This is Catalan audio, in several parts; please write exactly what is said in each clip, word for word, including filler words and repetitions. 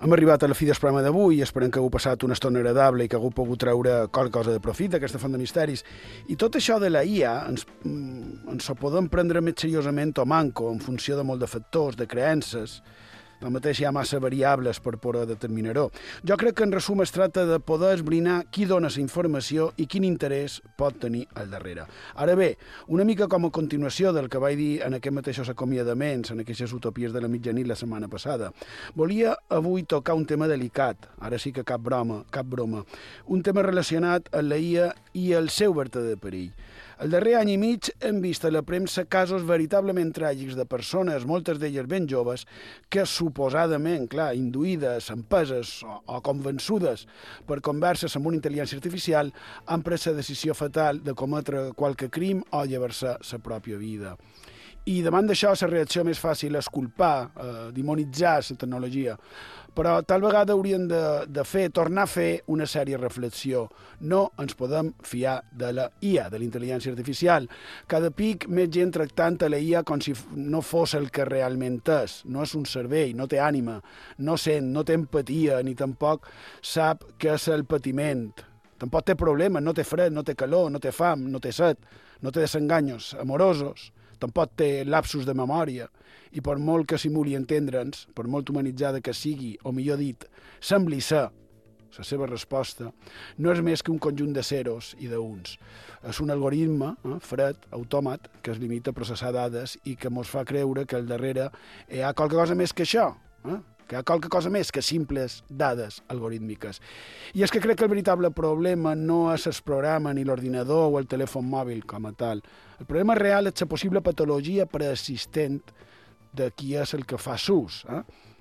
Hem arribat a la fi del programa d'avui, esperem que hagueu passat una estona agradable i que hagueu pogut treure qualque cosa de profit d'aquesta font de misteris. I tot això de la I A ens, ens ho podem prendre més seriosament o manco, en funció de molt de factors, de creences. Tanmateix hi ha massa variables per poder determinar-ho. Jo crec que en resum es tracta de poder esbrinar qui dona la informació i quin interès pot tenir al darrere. Ara bé, una mica com a continuació del que vaig dir en aquests mateixos acomiadaments, en aquestes utopies de la mitjanit la setmana passada, volia avui tocar un tema delicat, ara sí que cap broma, cap broma, un tema relacionat amb la I A i el seu vertader perill. El darrer any i mig hem vist a la premsa casos veritablement tràgics de persones, moltes d'elles ben joves, que suposadament, clar, induïdes, empeses o, o convençudes per converses amb una intel·ligència artificial, han pres la decisió fatal de cometre qualque crim o llevar-se la pròpia vida. I davant d'això, la reacció més fàcil és culpar, eh, demonitzar la tecnologia. Però tal vegada hauríem de, de fer, tornar a fer una sèria reflexió. No ens podem fiar de la I A, de la intel·ligència artificial. Cada pic més gent tractant a la I A com si no fos el que realment és. No és un cervell, no té ànima, no sent, no té empatia, ni tampoc sap què és el patiment. Tampoc té problemes, no té fred, no té calor, no té fam, no té set, no té desenganyos amorosos. Tampoc té lapsus de memòria, i per molt que simuli entendre'ns, per molt humanitzada que sigui, o millor dit, sembli ser, la seva resposta, no és més que un conjunt de zeros i d'uns. És un algoritme, eh, fred, autòmat, que es limita a processar dades i que ens fa creure que al darrere hi ha qualque cosa més que això, eh? que hi ha qualque cosa més que simples dades algorítmiques. I és que crec que el veritable problema no és el programa, ni l'ordinador o el telèfon mòbil com a tal. El problema real és la possible patologia preexistent de qui és el que fa s'ús. Eh?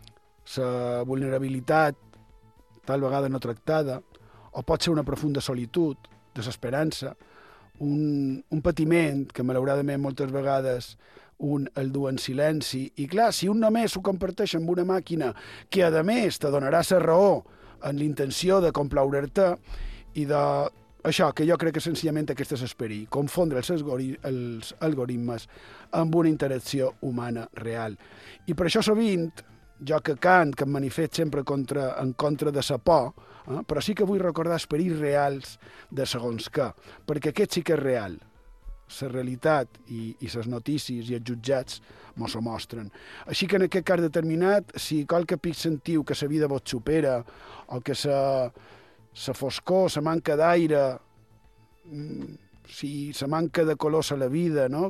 La vulnerabilitat, tal vegada no tractada, o pot ser una profunda solitud, desesperança, un, un patiment que malauradament moltes vegades un el du en silenci. I clar, si un només ho comparteix amb una màquina que a més te donarà la raó en l'intenció de complaure-te i de això, que jo crec que senzillament aquest és esperit, confondre els, algori els algoritmes amb una interacció humana real. I per això sovint, jo que cant, que em manifest sempre contra, en contra de la por, eh, però sí que vull recordar esperits reals de segons què, perquè aquest sí que és real. La realitat i, i les notícies i els jutjats mos ho mostren. Així que en aquest cas determinat, si qualque pic sentiu que la vida vos supera o que la la foscor, la manca d'aire, si la manca de colors a la vida, no?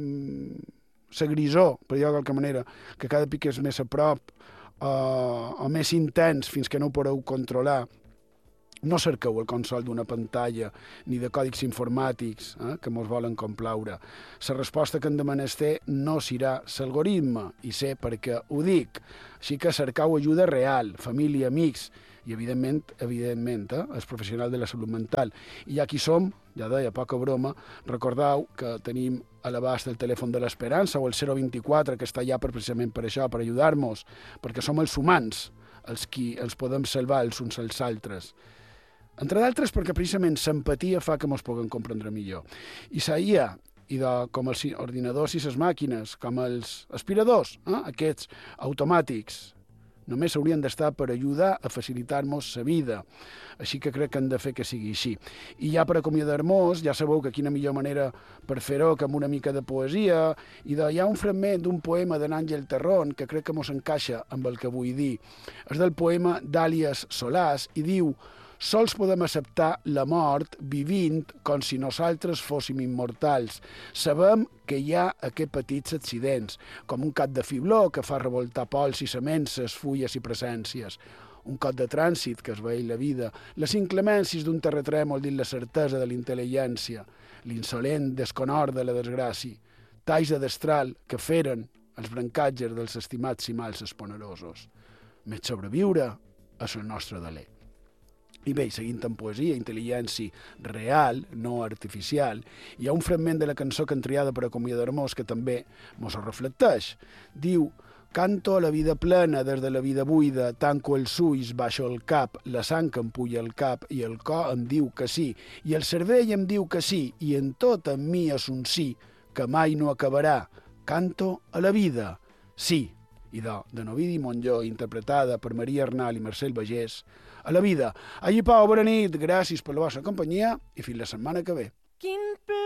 La grisor, per dir-ho de qualque manera, que cada pic és més a prop o, o més intens fins que no ho podeu controlar, no cerqueu el consol d'una pantalla ni de còdics informàtics eh, que mos volen complaure. La resposta que hem de menester no serà l'algoritme, i sé per què ho dic. Així que cercau ajuda real, família, amics, i evidentment, evidentment, eh, els professionals de la salut mental. I ja qui som, ja deia, poca broma, recordeu que tenim a l'abast el telèfon de l'Esperança o el zero vint-i-quatre, que està allà per, precisament per això, per ajudar-nos, perquè som els humans els qui els podem salvar els uns als altres. Entre d'altres perquè precisament l'empatia fa que ens puguem comprendre millor. I la I A, i de, com els ordinadors i les màquines, com els aspiradors, eh, aquests automàtics, només haurien d'estar per ajudar a facilitar-nos la vida. Així que crec que hem de fer que sigui així. I ja per acomiadar-nos, ja sabeu que quina millor manera per fer-ho que amb una mica de poesia, i de, hi ha un fragment d'un poema de n'Àngel Terrón que crec que mos encaixa amb el que vull dir. És del poema d'Àlies Solàs i diu: sols podem acceptar la mort vivint com si nosaltres fóssim immortals. Sabem que hi ha aquests petits accidents, com un cap de fibló que fa revoltar pols i semences, fulles i presències, un cop de trànsit que es veia la vida, les inclemències d'un terratrèmol dins la certesa de la intel·ligència, l'insolent desconor de la desgràcia, talls de destral que feren els brancatges dels estimats i mals esponerosos. Més sobreviure és el nostre deler. I bé, seguint amb poesia, intel·ligència real, no artificial, hi ha un fragment de la cançó que han triada per acomiadar-nos que també mos ho reflecteix. Diu: canto a la vida plena des de la vida buida, tanco els ulls, baixo el cap, la sang em puja el cap i el cor em diu que sí, i el cervell em diu que sí, i en tot en mi és un sí, que mai no acabarà. Canto a la vida, sí, idò, de Novidi Montllor, interpretada per Maria Arnal i Marcel Bagés, a la vida. Allí, Pau, bona nit, gràcies per la vostra companyia i fins la setmana que ve.